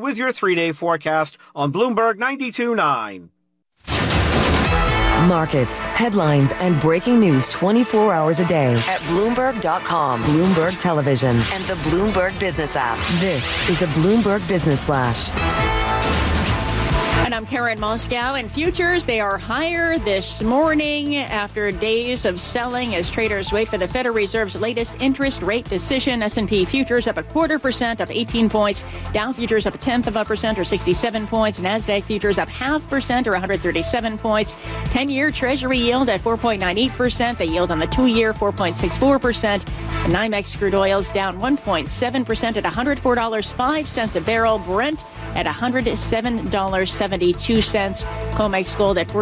with your 3-day forecast on Bloomberg 92.9. Markets, headlines, and breaking news 24 hours a day at Bloomberg.com, Bloomberg Television, and the Bloomberg Business app. This is a Bloomberg Business Flash. And I'm Karen Moscow. And futures, they are higher this morning after days of selling as traders wait for the Federal Reserve's latest interest rate decision. S&P futures up 0.25%, up 18 points. Dow futures up 0.1% or 67 points. NASDAQ futures up 0.5% or 137 points. 10-year Treasury yield at 4.98%. The yield on the 2-year 4.64%. The NYMEX crude oil's down 1.7% at $104.05 a barrel. Brent at $107.72. COMEX gold at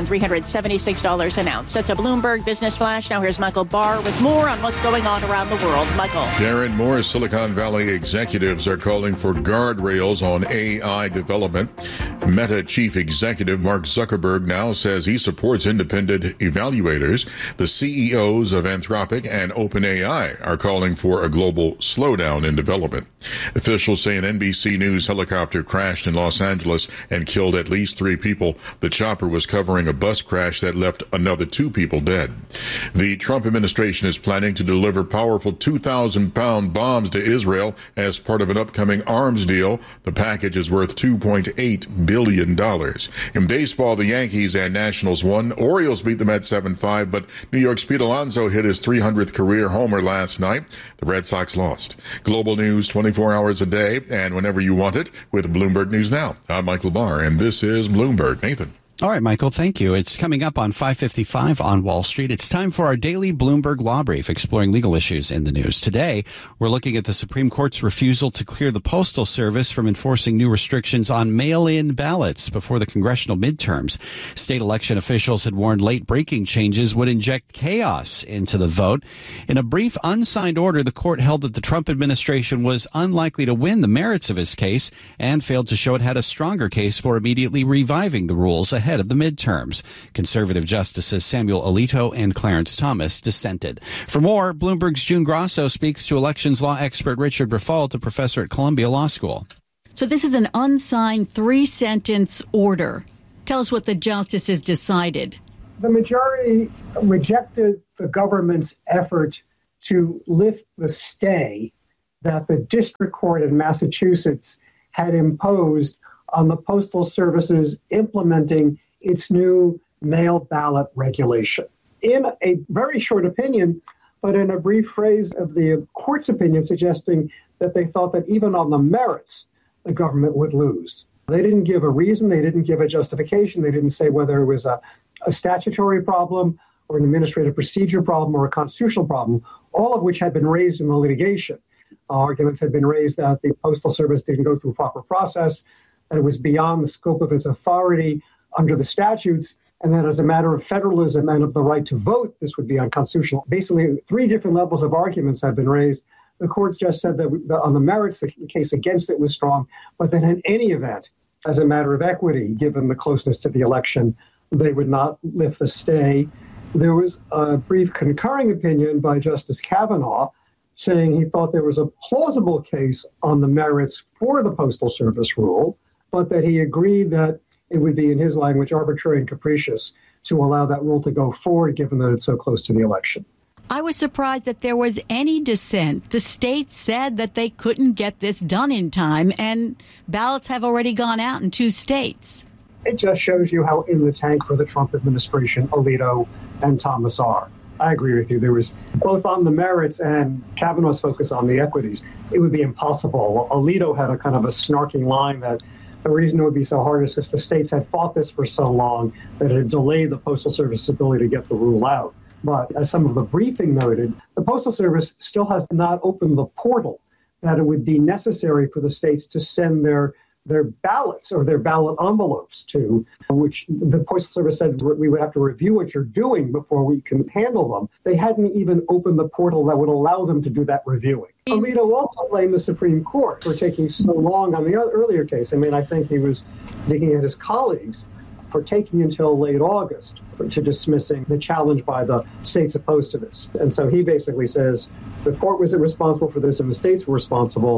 $4,376 an ounce. That's a Bloomberg Business Flash. Now here's Michael Barr with more on what's going on around the world. Michael. Darren, more Silicon Valley executives are calling for guardrails on AI development. Meta chief executive Mark Zuckerberg now says he supports independent evaluators. The CEOs of Anthropic and OpenAI are calling for a global slowdown in development. Officials say an NBC News helicopter crashed in Los Angeles and killed at least 3 people. The chopper was covering a bus crash that left another 2 people dead. The Trump administration is planning to deliver powerful 2,000-pound bombs to Israel as part of an upcoming arms deal. The package is worth $2.8 billion. In baseball, the Yankees and Nationals won. Orioles beat the Mets 7-5, but New York's Pete Alonso hit his 300th career homer last night. The Red Sox lost. Global news 24 hours a day and whenever you want it with Bloomberg News Now. I'm Michael Barr, and this is Bloomberg. Nathan. All right, Michael, thank you. It's coming up on 5:55 on Wall Street. It's time for our daily Bloomberg Law Brief, exploring legal issues in the news. Today, we're looking at the Supreme Court's refusal to clear the Postal Service from enforcing new restrictions on mail-in ballots before the congressional midterms. State election officials had warned late-breaking changes would inject chaos into the vote. In a brief, unsigned order, the court held that the Trump administration was unlikely to win the merits of its case and failed to show it had a stronger case for immediately reviving the rules ahead of the midterms. Conservative Justices Samuel Alito and Clarence Thomas dissented. For more, Bloomberg's June Grosso speaks to elections law expert Richard Briffault, a professor at Columbia Law School. So this is an unsigned 3-sentence order. Tell us what the justices decided. The majority rejected the government's effort to lift the stay that the district court in Massachusetts had imposed on the Postal Service's implementing its new mail ballot regulation. In a very short opinion, but in a brief phrase of the court's opinion suggesting that they thought that even on the merits, the government would lose. They didn't give a reason. They didn't give a justification. They didn't say whether it was a statutory problem or an administrative procedure problem or a constitutional problem, all of which had been raised in the litigation. Arguments had been raised that the Postal Service didn't go through proper process, that it was beyond the scope of its authority under the statutes, and that as a matter of federalism and of the right to vote, this would be unconstitutional. Basically, 3 different levels of arguments have been raised. The courts just said that on the merits, the case against it was strong, but that in any event, as a matter of equity, given the closeness to the election, they would not lift the stay. There was a brief concurring opinion by Justice Kavanaugh saying he thought there was a plausible case on the merits for the Postal Service rule, but that he agreed that it would be, in his language, arbitrary and capricious to allow that rule to go forward, given that it's so close to the election. I was surprised that there was any dissent. The state said that they couldn't get this done in time, and ballots have already gone out in 2 states. It just shows you how in the tank for the Trump administration Alito and Thomas are. I agree with you. There was both on the merits and Kavanaugh's focus on the equities. It would be impossible. Alito had a kind of a snarking line that the reason it would be so hard is because the states had fought this for so long that it had delayed the Postal Service's ability to get the rule out. But as some of the briefing noted, the Postal Service still has not opened the portal that it would be necessary for the states to send their ballots or their ballot envelopes to, which the Postal Service said we would have to review what you're doing before we can handle them. They hadn't even opened the portal that would allow them to do that reviewing. Alito also blamed the Supreme Court for taking so long on the earlier case. I mean, I think he was digging at his colleagues for taking until late August to dismissing the challenge by the states opposed to this. And so he basically says the court was responsible for this and the states were responsible.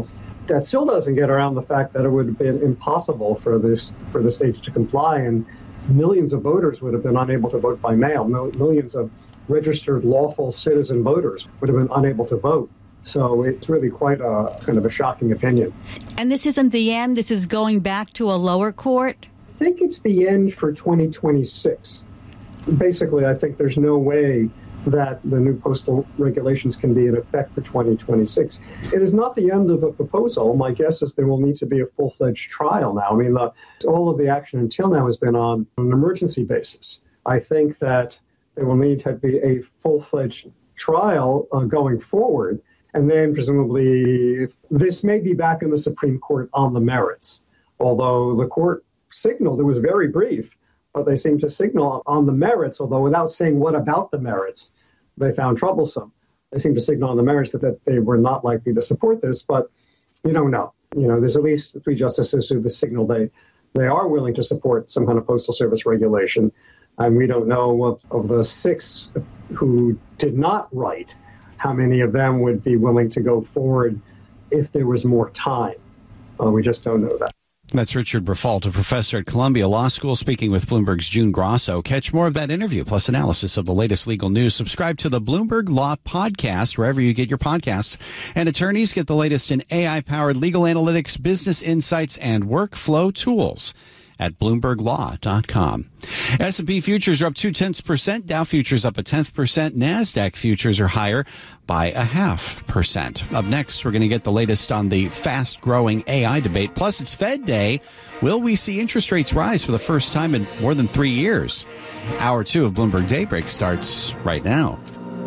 that still doesn't get around the fact that it would have been impossible for the states to comply, and millions of voters would have been unable to vote by mail. Millions of registered lawful citizen voters would have been unable to vote. So it's really quite a kind of a shocking opinion. And this isn't the end? This is going back to a lower court? I think it's the end for 2026. Basically, I think there's no way that the new postal regulations can be in effect for 2026. It is not the end of the proposal. My guess is there will need to be a full-fledged trial now. I mean, all of the action until now has been on an emergency basis. I think that there will need to be a full-fledged trial going forward, and then presumably this may be back in the Supreme Court on the merits, although the court signaled, it was very brief, but they seemed to signal on the merits, although without saying what about the merits they found troublesome. They seemed to signal on the merits that they were not likely to support this, but you don't know. There's at least 3 justices who have signaled they are willing to support some kind of postal service regulation, and we don't know of the 6 who did not write, how many of them would be willing to go forward if there was more time. We just don't know that. That's Richard Briffault, a professor at Columbia Law School, speaking with Bloomberg's June Grosso. Catch more of that interview, plus analysis of the latest legal news. Subscribe to the Bloomberg Law Podcast, wherever you get your podcasts. And attorneys get the latest in AI-powered legal analytics, business insights, and workflow tools at BloombergLaw.com. S&P futures are up 0.2%. Dow futures up 0.1%. NASDAQ futures are higher by 0.5%. Up next, we're going to get the latest on the fast-growing AI debate. Plus, it's Fed Day. Will we see interest rates rise for the first time in more than 3 years? Hour 2 of Bloomberg Daybreak starts right now.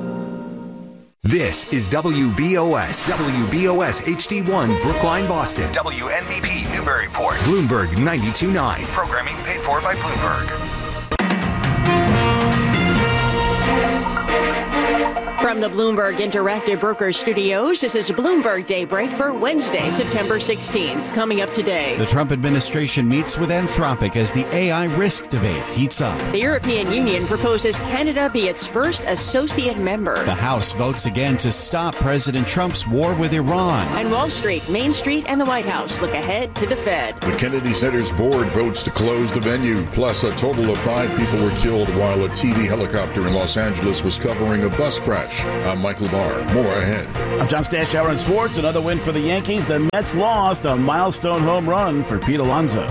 This is WBOS HD1 Brookline, Boston. WNBP Newburyport. Bloomberg 92.9. Programming paid for by Bloomberg. From the Bloomberg Interactive Brokers Studios, this is Bloomberg Daybreak for Wednesday, September 16th. Coming up today, the Trump administration meets with Anthropic as the AI risk debate heats up. The European Union proposes Canada be its first associate member. The House votes again to stop President Trump's war with Iran. And Wall Street, Main Street, and the White House look ahead to the Fed. The Kennedy Center's board votes to close the venue. Plus, a total of 5 people were killed while a TV helicopter in Los Angeles was covering a bus crash. I'm Michael Barr. More ahead. I'm John Stashower in sports. Another win for the Yankees. The Mets lost a milestone home run for Pete Alonso.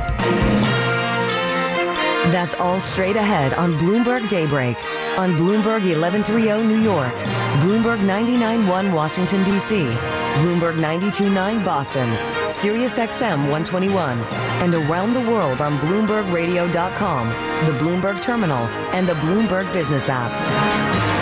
That's all straight ahead on Bloomberg Daybreak. On Bloomberg 1130 New York, Bloomberg 99.1 Washington, D.C., Bloomberg 92.9 Boston, Sirius XM 121, and around the world on BloombergRadio.com, the Bloomberg Terminal, and the Bloomberg Business app.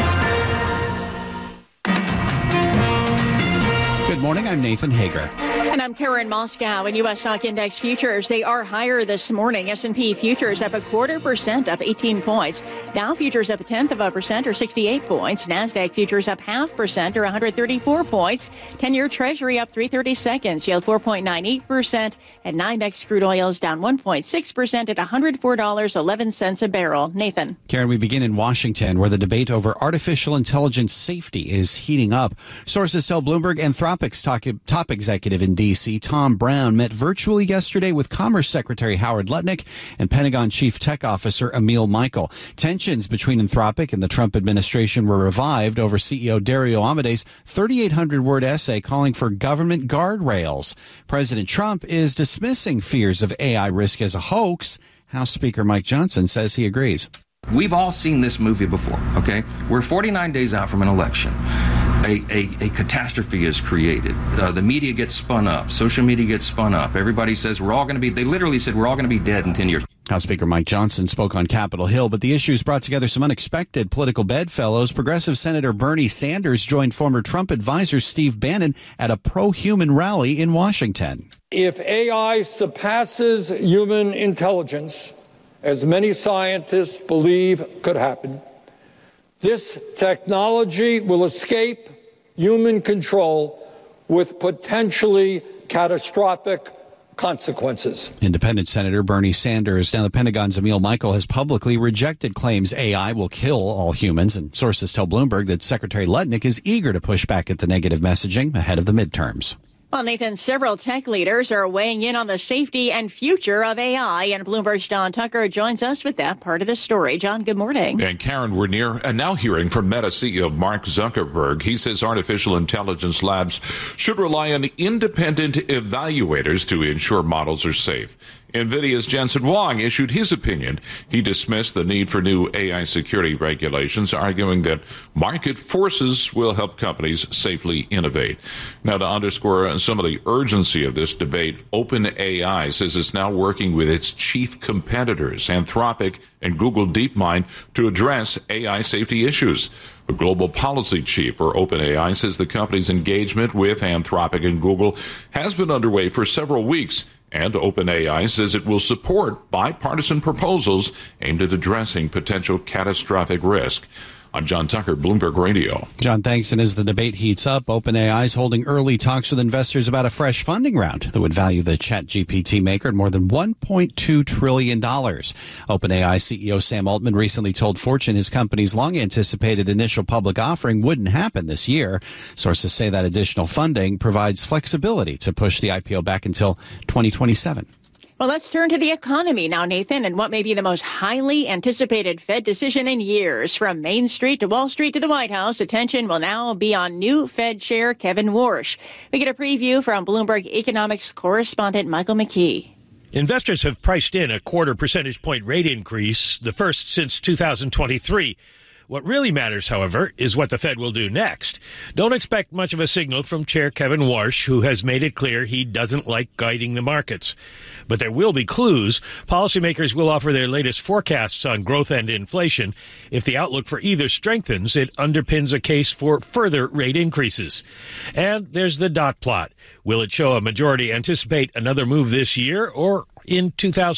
Good morning, I'm Nathan Hager. And I'm Karen Moscow. In U.S. stock index futures, they are higher this morning. S&P futures up 0.25%, up 18 points. Dow futures up 0.1% or 68 points. NASDAQ futures up 0.5% or 134 points. 10-year Treasury up 3/32, yield 4.98%. And NYMEX crude oils down 1.6% at $104.11 a barrel. Nathan. Karen, we begin in Washington, where the debate over artificial intelligence safety is heating up. Sources tell Bloomberg Anthropic's top executive in D.C., Tom Brown, met virtually yesterday with Commerce Secretary Howard Lutnick and Pentagon Chief Tech Officer Emil Michael. Tensions between Anthropic and the Trump administration were revived over CEO Dario Amade's 3,800-word essay calling for government guardrails. President Trump is dismissing fears of AI risk as a hoax. House Speaker Mike Johnson says he agrees. We've all seen this movie before, okay? We're 49 days out from an election. A catastrophe is created. The media gets spun up. Social media gets spun up. Everybody says we're all going to be, they literally said we're all going to be dead in 10 years. House Speaker Mike Johnson spoke on Capitol Hill, but the issues brought together some unexpected political bedfellows. Progressive Senator Bernie Sanders joined former Trump advisor Steve Bannon at a pro-human rally in Washington. If AI surpasses human intelligence, as many scientists believe could happen, this technology will escape human control with potentially catastrophic consequences. Independent Senator Bernie Sanders. Now, the Pentagon's Emil Michael has publicly rejected claims AI will kill all humans, and sources tell Bloomberg that Secretary Lutnick is eager to push back at the negative messaging ahead of the midterms. Well, Nathan, several tech leaders are weighing in on the safety and future of AI, and Bloomberg's John Tucker joins us with that part of the story. John, good morning. And Karen, we're now hearing from Meta CEO Mark Zuckerberg. He says artificial intelligence labs should rely on independent evaluators to ensure models are safe. NVIDIA's Jensen Huang issued his opinion. He dismissed the need for new AI security regulations, arguing that market forces will help companies safely innovate. Now, to underscore some of the urgency of this debate, OpenAI says it's now working with its chief competitors, Anthropic and Google DeepMind, to address AI safety issues. The global policy chief for OpenAI says the company's engagement with Anthropic and Google has been underway for several weeks, and OpenAI says it will support bipartisan proposals aimed at addressing potential catastrophic risk. I'm John Tucker, Bloomberg Radio. John, thanks. And as the debate heats up, OpenAI is holding early talks with investors about a fresh funding round that would value the ChatGPT maker at more than $1.2 trillion. OpenAI CEO Sam Altman recently told Fortune his company's long-anticipated initial public offering wouldn't happen this year. Sources say that additional funding provides flexibility to push the IPO back until 2027. Well, let's turn to the economy now, Nathan, and what may be the most highly anticipated Fed decision in years. From Main Street to Wall Street to the White House, attention will now be on new Fed Chair Kevin Warsh. We get a preview from Bloomberg economics correspondent Michael McKee. Investors have priced in a 0.25 percentage point rate increase, the first since 2023. What really matters, however, is what the Fed will do next. Don't expect much of a signal from Chair Kevin Warsh, who has made it clear he doesn't like guiding the markets. But there will be clues. Policymakers will offer their latest forecasts on growth and inflation. If the outlook for either strengthens, it underpins a case for further rate increases. And there's the dot plot. Will it show a majority anticipate another move this year or in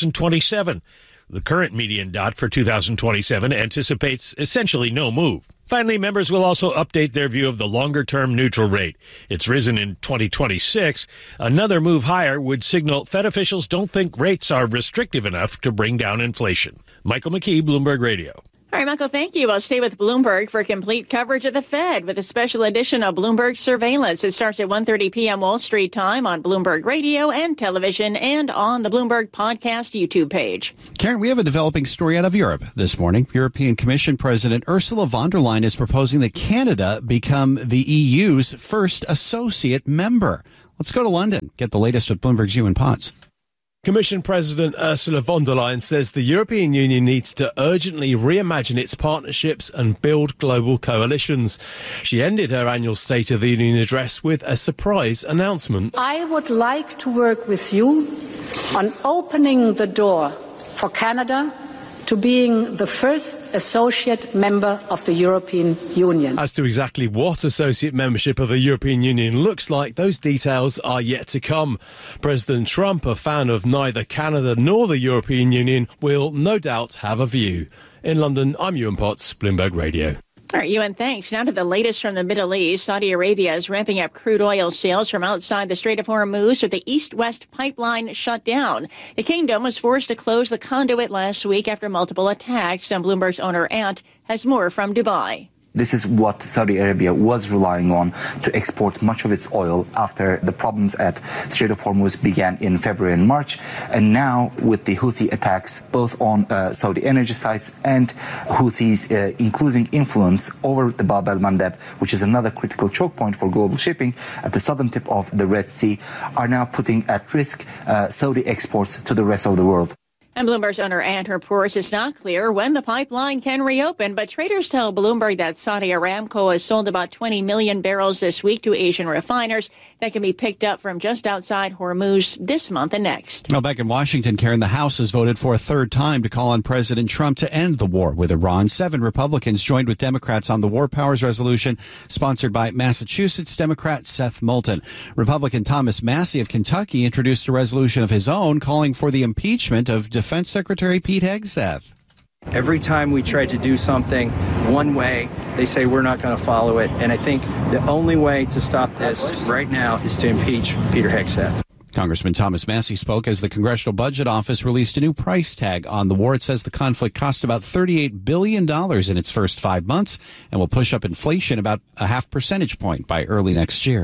2027? The current median dot for 2027 anticipates essentially no move. Finally, members will also update their view of the longer-term neutral rate. It's risen in 2026. Another move higher would signal Fed officials don't think rates are restrictive enough to bring down inflation. Michael McKee, Bloomberg Radio. All right, Michael, thank you. I'll stay with Bloomberg for complete coverage of the Fed with a special edition of Bloomberg Surveillance. It starts at 1:30 p.m. Wall Street time on Bloomberg Radio and television and on the Bloomberg Podcast YouTube page. Karen, we have a developing story out of Europe this morning. European Commission President Ursula von der Leyen is proposing that Canada become the EU's first associate member. Let's go to London. Get the latest with Bloomberg's Ewan Potts. Commission President Ursula von der Leyen says the European Union needs to urgently reimagine its partnerships and build global coalitions. She ended her annual State of the Union address with a surprise announcement. I would like to work with you on opening the door for Canada to being the first associate member of the European Union. As to exactly what associate membership of the European Union looks like, those details are yet to come. President Trump, a fan of neither Canada nor the European Union, will no doubt have a view. In London, I'm Ewan Potts, Bloomberg Radio. All right, Ewan, thanks. Now to the latest from the Middle East. Saudi Arabia is ramping up crude oil sales from outside the Strait of Hormuz with the east-west pipeline shut down. The kingdom was forced to close the conduit last week after multiple attacks, and Bloomberg's owner Ant has more from Dubai. This is what Saudi Arabia was relying on to export much of its oil after the problems at Strait of Hormuz began in February and March. And now with the Houthi attacks, both on Saudi energy sites and Houthis including influence over the Bab el-Mandeb, which is another critical choke point for global shipping at the southern tip of the Red Sea, are now putting at risk Saudi exports to the rest of the world. And Bloomberg's owner Ant reports it's not clear when the pipeline can reopen, but traders tell Bloomberg that Saudi Aramco has sold about 20 million barrels this week to Asian refiners that can be picked up from just outside Hormuz this month and next. Now, back in Washington, Karen, the House has voted for a third time to call on President Trump to end the war with Iran. 7 Republicans joined with Democrats on the War Powers Resolution sponsored by Massachusetts Democrat Seth Moulton. Republican Thomas Massie of Kentucky introduced a resolution of his own calling for the impeachment of Defense Secretary Pete Hegseth. Every time we try to do something one way, they say we're not going to follow it. And I think the only way to stop this right now is to impeach Peter Hegseth. Congressman Thomas Massie spoke as the Congressional Budget Office released a new price tag on the war. It says the conflict cost about $38 billion in its first 5 months and will push up inflation about a 0.5 percentage point by early next year.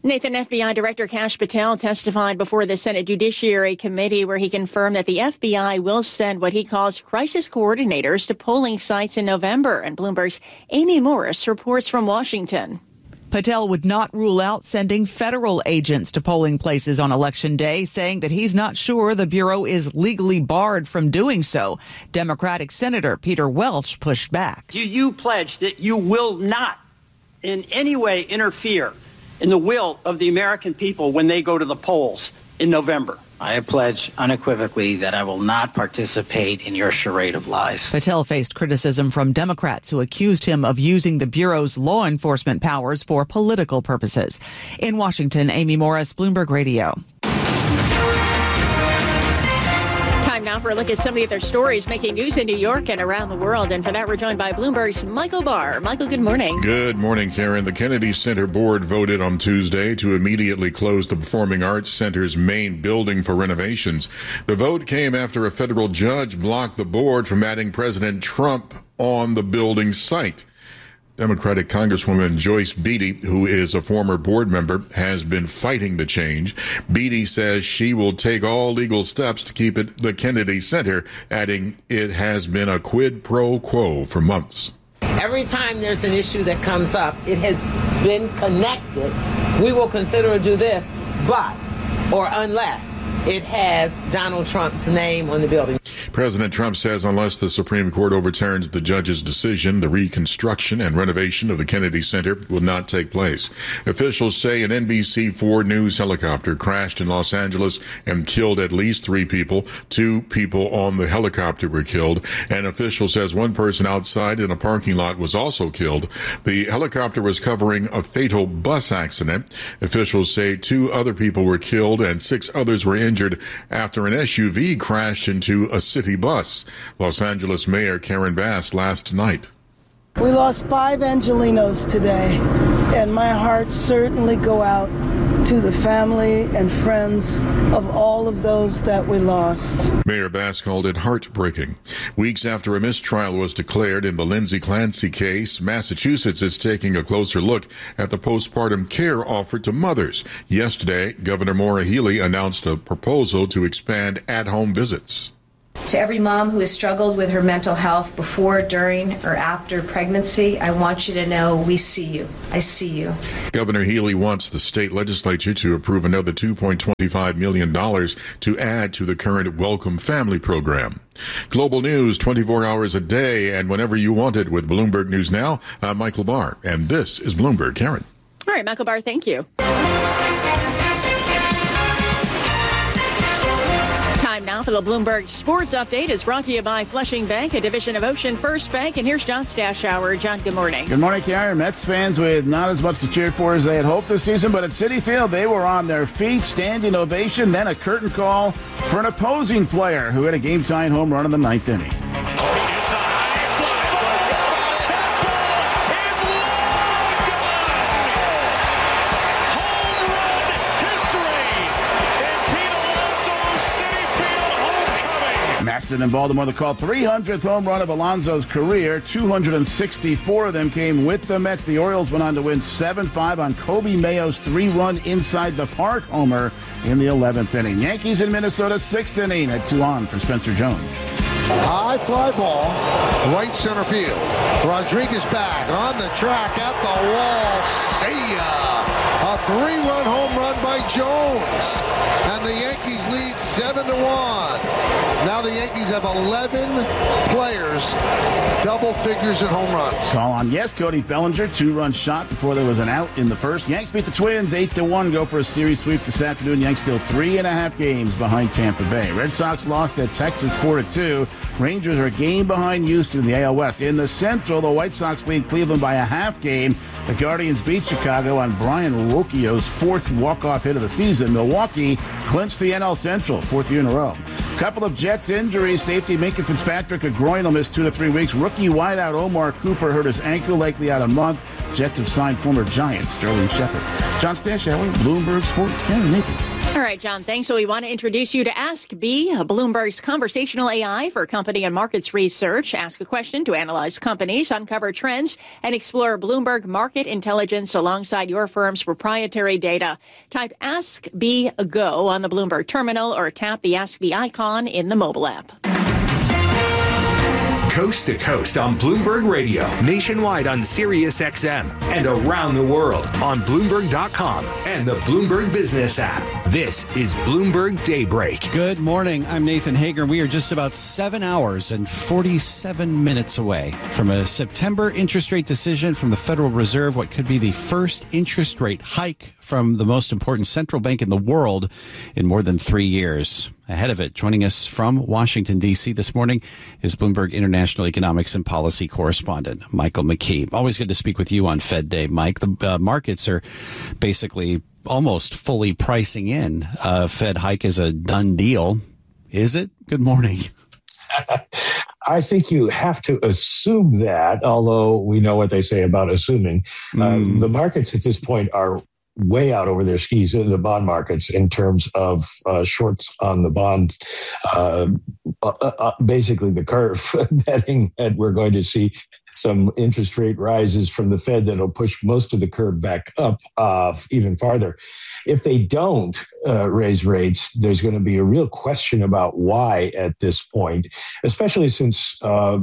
Nathan, FBI Director Kash Patel testified before the Senate Judiciary Committee where he confirmed that the FBI will send what he calls crisis coordinators to polling sites in November. And Bloomberg's Amy Morris reports from Washington. Patel would not rule out sending federal agents to polling places on Election Day, saying that he's not sure the Bureau is legally barred from doing so. Democratic Senator Peter Welch pushed back. Do you pledge that you will not in any way interfere in the will of the American people when they go to the polls in November? I pledge unequivocally that I will not participate in your charade of lies. Patel faced criticism from Democrats who accused him of using the Bureau's law enforcement powers for political purposes. In Washington, Amy Morris, Bloomberg Radio. Time now for a look at some of the other stories making news in New York and around the world. And for that, we're joined by Bloomberg's Michael Barr. Michael, good morning. Good morning, Karen. The Kennedy Center Board voted on Tuesday to immediately close the Performing Arts Center's main building for renovations. The vote came after a federal judge blocked the board from adding President Trump on the building site. Democratic Congresswoman Joyce Beatty, who is a former board member, has been fighting the change. Beatty says she will take all legal steps to keep it the Kennedy Center, adding it has been a quid pro quo for months. Every time there's an issue that comes up, it has been connected. We will consider to do this, but, or unless it has Donald Trump's name on the building. President Trump says unless the Supreme Court overturns the judge's decision, the reconstruction and renovation of the Kennedy Center will not take place. Officials say an NBC4 News helicopter crashed in Los Angeles and killed at least 3 people. 2 people on the helicopter were killed. An official says one person outside in a parking lot was also killed. The helicopter was covering a fatal bus accident. Officials say 2 other people were killed and 6 others were injured after an SUV crashed into a city bus. Los Angeles Mayor Karen Bass last night. We lost 5 Angelinos today, and my heart certainly go out to the family and friends of all of those that we lost. Mayor Bass called it heartbreaking. Weeks after a mistrial was declared in the Lindsay Clancy case, Massachusetts is taking a closer look at the postpartum care offered to mothers. Yesterday, Governor Maura Healey announced a proposal to expand at-home visits. To every mom who has struggled with her mental health before, during, or after pregnancy, I want you to know we see you. I see you. Governor Healey wants the state legislature to approve another $2.25 million to add to the current Welcome Family program. Global news 24 hours a day and whenever you want it with Bloomberg News Now. I'm Michael Barr, and this is Bloomberg. Karen. All right, Michael Barr, thank you. Time now for the Bloomberg Sports Update. It's brought to you by Flushing Bank, a division of Ocean First Bank. And here's John Stashower. John, good morning. Good morning, Karen. Mets fans with not as much to cheer for as they had hoped this season, but at Citi Field, they were on their feet, standing ovation, then a curtain call for an opposing player who had a game-tying home run in the 9th inning. Maston in Baltimore, they called 300th home run of Alonso's career. 264 of them came with the Mets. The Orioles went on to win 7-5 on Kobe Mayo's 3-run inside the park homer in the 11th inning. Yankees in Minnesota, 6th inning at 2-on for Spencer Jones. High fly ball, right center field. Rodriguez back on the track at the wall. See ya! A 3-run home run by Jones. And the Yankees lead 7-1. Now the Yankees have 11 players, double figures in home runs. Call on, yes, Cody Bellinger, 2-run shot before there was an out in the first. Yanks beat the Twins 8-1, go for a series sweep this afternoon. Yanks still 3.5 games behind Tampa Bay. Red Sox lost at Texas 4-2. Rangers are a game behind Houston in the AL West. In the Central, the White Sox lead Cleveland by a half game. The Guardians beat Chicago on Brian Rocchio's 4th walk-off hit of the season. Milwaukee clinched the NL Central, 4th year in a row. Couple of Jets injuries. Safety Minka Fitzpatrick, a groin, will miss 2 to 3 weeks. Rookie wideout Omar Cooper hurt his ankle, likely out a month. Jets have signed former Giant Sterling Shepard. John Stashower, Bloomberg Sports. Karen Naked. All right, John, thanks. So we want to introduce you to Ask B, Bloomberg's conversational AI for company and markets research. Ask a question to analyze companies, uncover trends, and explore Bloomberg market intelligence alongside your firm's proprietary data. Type Ask B Go on the Bloomberg terminal or tap the Ask B icon in the mobile app. Coast to coast on Bloomberg Radio, nationwide on Sirius XM, and around the world on Bloomberg.com and the Bloomberg Business app. This is Bloomberg Daybreak. Good morning. I'm Nathan Hager. We are just about 7 hours and 47 minutes away from a September interest rate decision from the Federal Reserve, what could be the first interest rate hike from the most important central bank in the world in more than 3 years. Ahead of it, joining us from Washington, D.C. this morning is Bloomberg International Economics and Policy Correspondent Michael McKee. Always good to speak with you on Fed Day, Mike. The markets are basically almost fully pricing in Fed hike is a done deal. Is it? Good morning. I think you have to assume that, although we know what they say about assuming. The markets at this point are way out over their skis in the bond markets in terms of shorts on the bond. Basically, the curve betting that we're going to see some interest rate rises from the Fed that'll push most of the curve back up even farther. If they don't raise rates, there's going to be a real question about why at this point, especially since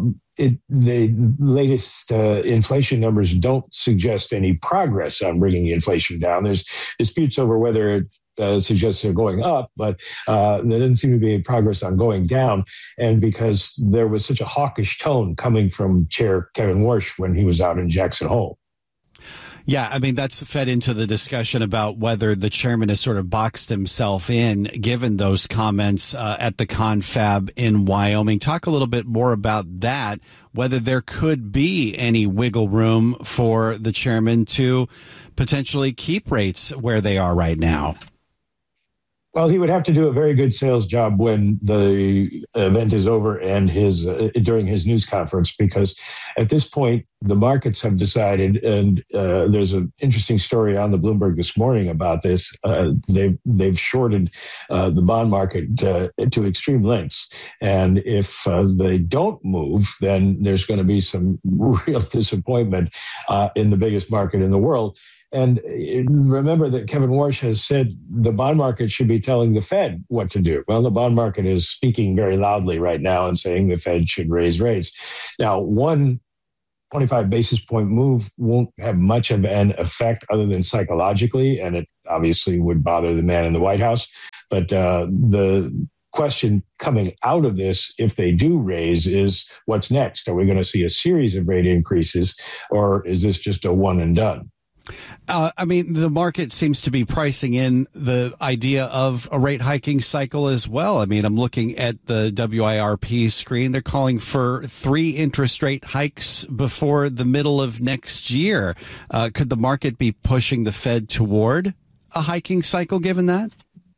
the latest inflation numbers don't suggest any progress on bringing inflation down. There's disputes over whether it suggests they're going up, but there doesn't seem to be any progress on going down. And because there was such a hawkish tone coming from Chair Kevin Warsh when he was out in Jackson Hole. Yeah, I mean, that's fed into the discussion about whether the chairman has sort of boxed himself in, given those comments at the confab in Wyoming. Talk a little bit more about that, whether there could be any wiggle room for the chairman to potentially keep rates where they are right now. Well, he would have to do a very good sales job when the event is over and during his news conference, because at this point, the markets have decided, and there's an interesting story on the Bloomberg this morning about this. They've shorted the bond market to extreme lengths. And if they don't move, then there's going to be some real disappointment in the biggest market in the world. And remember that Kevin Warsh has said the bond market should be telling the Fed what to do. Well, the bond market is speaking very loudly right now and saying the Fed should raise rates. Now, one 25 basis point move won't have much of an effect other than psychologically, and it obviously would bother the man in the White House. But the question coming out of this, if they do raise, is what's next? Are we going to see a series of rate increases, or is this just a one and done? I mean, the market seems to be pricing in the idea of a rate hiking cycle as well. I mean, I'm looking at the WIRP screen. They're calling for 3 interest rate hikes before the middle of next year. Could the market be pushing the Fed toward a hiking cycle given that?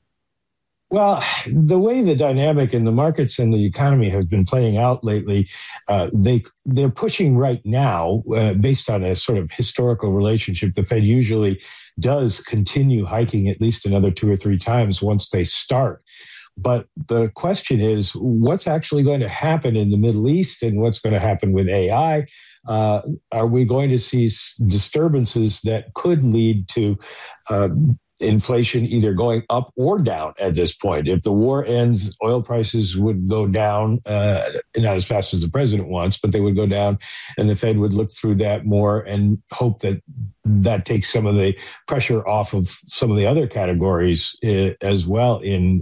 Well, the way the dynamic in the markets and the economy have been playing out lately, they're pushing right now, based on a sort of historical relationship. The Fed usually does continue hiking at least another 2 or 3 times once they start. But the question is, what's actually going to happen in the Middle East and what's going to happen with AI? Are we going to see disturbances that could lead to inflation either going up or down at this point? If the war ends, oil prices would go down, not as fast as the president wants, but they would go down, and the Fed would look through that more and hope that that takes some of the pressure off of some of the other categories as well in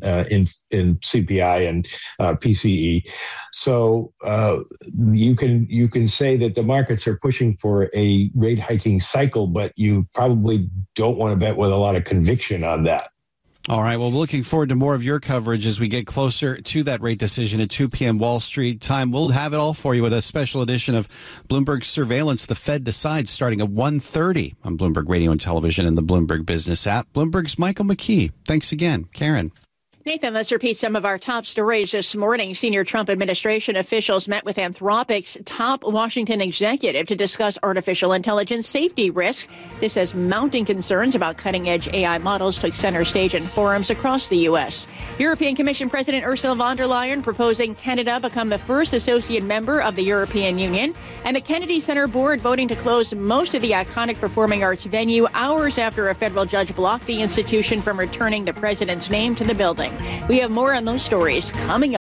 CPI and PCE. So you can say that the markets are pushing for a rate hiking cycle, but you probably don't want to bet with a lot of conviction on that. All right. Well, we're looking forward to more of your coverage as we get closer to that rate decision at 2 p.m. Wall Street time. We'll have it all for you with a special edition of Bloomberg Surveillance. The Fed Decides, starting at 1:30 on Bloomberg Radio and Television and the Bloomberg Business app. Bloomberg's Michael McKee. Thanks again, Karen. Nathan, let's repeat some of our top stories this morning. Senior Trump administration officials met with Anthropic's top Washington executive to discuss artificial intelligence safety risk. This has mounting concerns about cutting-edge AI models took center stage in forums across the U.S. European Commission President Ursula von der Leyen proposing Canada become the first associate member of the European Union. And the Kennedy Center board voting to close most of the iconic performing arts venue hours after a federal judge blocked the institution from returning the president's name to the building. We have more on those stories coming up.